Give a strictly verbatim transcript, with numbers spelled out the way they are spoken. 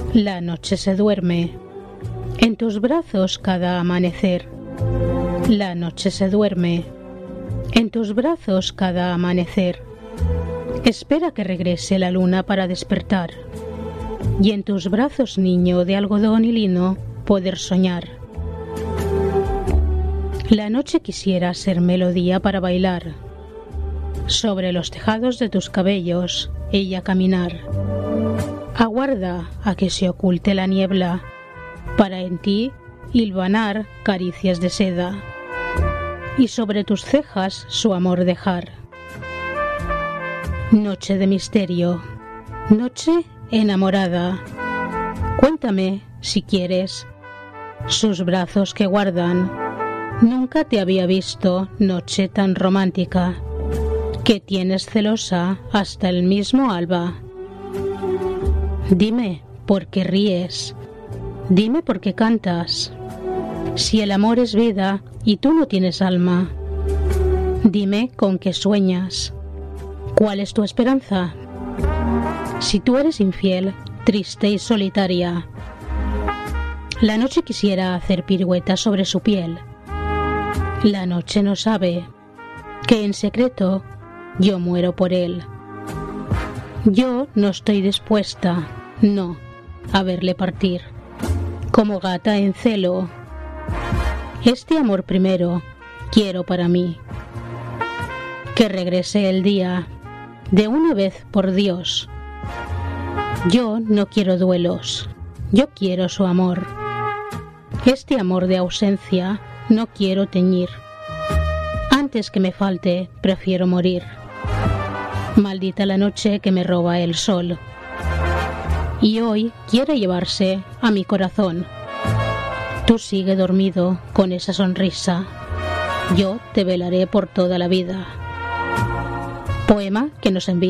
La noche se duerme en tus brazos cada amanecer. La noche se duerme en tus brazos cada amanecer. Espera que regrese la luna para despertar y en tus brazos, niño de algodón y lino, poder soñar. La noche quisiera ser melodía para bailar. Sobre los tejados de tus cabellos, ella caminar. Aguarda a que se oculte la niebla, para en ti hilvanar caricias de seda, y sobre tus cejas su amor dejar. Noche de misterio, noche enamorada, cuéntame, si quieres, sus brazos que guardan. Nunca te había visto noche tan romántica, que tienes celosa hasta el mismo alba. Dime por qué ríes, dime por qué cantas, si el amor es vida y tú no tienes alma. Dime con qué sueñas, cuál es tu esperanza. Si tú eres infiel, triste y solitaria, la noche quisiera hacer piruetas sobre su piel. La noche no sabe que en secreto yo muero por él. Yo no estoy dispuesta, no, a verle partir, como gata en celo. Este amor primero quiero para mí. Que regrese el día, de una vez por Dios. Yo no quiero duelos, yo quiero su amor. Este amor de ausencia no quiero teñir. Antes que me falte, prefiero morir. Maldita la noche que me roba el sol. Y hoy quiere llevarse a mi corazón. Tú sigue dormido con esa sonrisa. Yo te velaré por toda la vida. Poema que nos envía